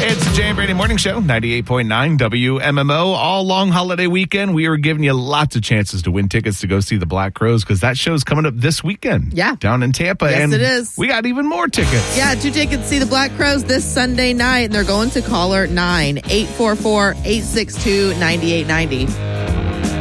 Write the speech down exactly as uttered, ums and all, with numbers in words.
It's the Jay and Brady Morning Show, ninety-eight point nine W M M O. All long holiday weekend, we are giving you lots of chances to win tickets to go see the Black Crowes because that show's coming up this weekend. Yeah. Down in Tampa. Yes, and it is. We got even more tickets. Yeah, two tickets to see the Black Crowes this Sunday night, and they're going to caller nine eight four four, eight six two, nine eight nine zero.